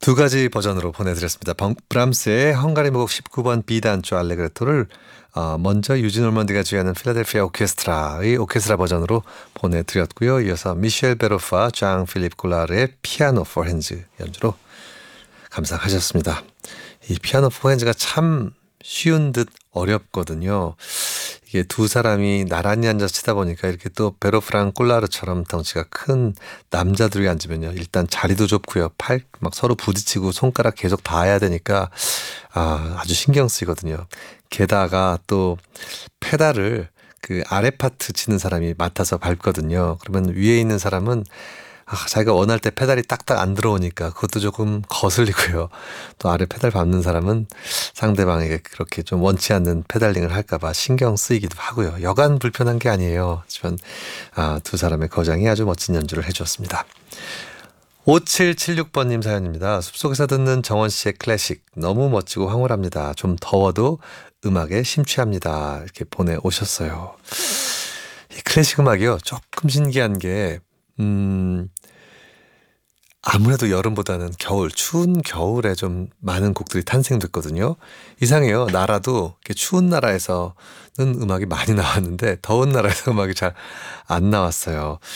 두 가지 버전으로 보내드렸습니다. 브람스의 헝가리 무곡 19번 B단조 알레그레토를 먼저 유진 올먼디가 주연하는 필라델피아 오케스트라의 오케스트라 버전으로 보내드렸고요. 이어서 미셸 베로파, 장 필립 콜라르의 피아노 포 핸즈 연주로 감상하셨습니다. 이 피아노 포 핸즈가 참 쉬운 듯 어렵거든요. 이게 두 사람이 나란히 앉아서 치다 보니까 이렇게 또 베로프랑 콜라르처럼 덩치가 큰 남자들이 앉으면요. 일단 자리도 좁고요. 팔 막 서로 부딪히고 손가락 계속 닿아야 되니까 아주 신경 쓰이거든요. 게다가 또 페달을 그 아래 파트 치는 사람이 맡아서 밟거든요. 그러면 위에 있는 사람은 자기가 원할 때 페달이 딱딱 안 들어오니까 그것도 조금 거슬리고요. 또 아래 페달 밟는 사람은 상대방에게 그렇게 좀 원치 않는 페달링을 할까봐 신경 쓰이기도 하고요. 여간 불편한 게 아니에요. 하지만 두 사람의 거장이 아주 멋진 연주를 해주었습니다. 5776번님 사연입니다. 숲속에서 듣는 정원 씨의 클래식 너무 멋지고 황홀합니다. 좀 더워도 음악에 심취합니다. 이렇게 보내오셨어요. 이 클래식 음악이요. 조금 신기한 게 아무래도 여름보다는 겨울, 추운 겨울에 좀 많은 곡들이 탄생됐거든요. 이상해요. 나라도 이렇게 추운 나라에서는 음악이 많이 나왔는데 더운 나라에서 음악이 잘 안 나왔어요.